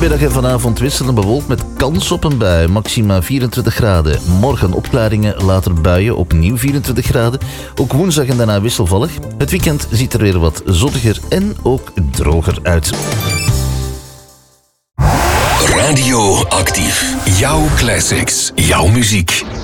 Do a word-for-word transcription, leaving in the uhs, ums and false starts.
Vanmiddag en vanavond wisselend bewolkt met kans op een bui. Maxima vierentwintig graden. Morgen opklaringen, later buien, opnieuw vierentwintig graden. Ook woensdag en daarna wisselvallig. Het weekend ziet er weer wat zonniger en ook droger uit. Radio Actief. Jouw classics. Jouw muziek.